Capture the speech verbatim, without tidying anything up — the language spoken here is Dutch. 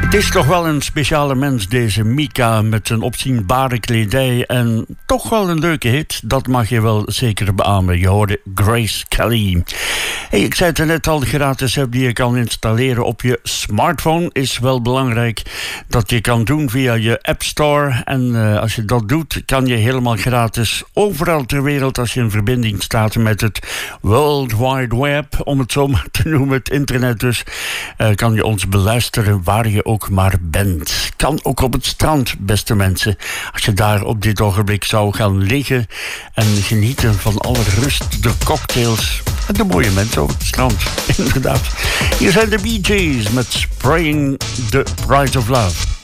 Het is toch wel een speciale mens, deze Mika, met zijn opzienbare kledij en toch wel een leuke hit. Dat mag je wel zeker beamen. Je hoorde Grace Kelly. Hey, ik zei het net al, de gratis app die je kan installeren op je smartphone is wel belangrijk. Dat je kan doen via je App Store. En uh, als je dat doet, kan je helemaal gratis overal ter wereld, als je in verbinding staat met het World Wide Web, om het zo maar te noemen, het internet dus, uh, kan je ons beluisteren waar je ook maar bent. Kan ook op het strand, beste mensen. Als je daar op dit ogenblik zou gaan liggen en genieten van alle rust, de cocktails en de mooie mensen op het strand. Inderdaad. Hier zijn de Bee Gees met Spraying the Price of Love.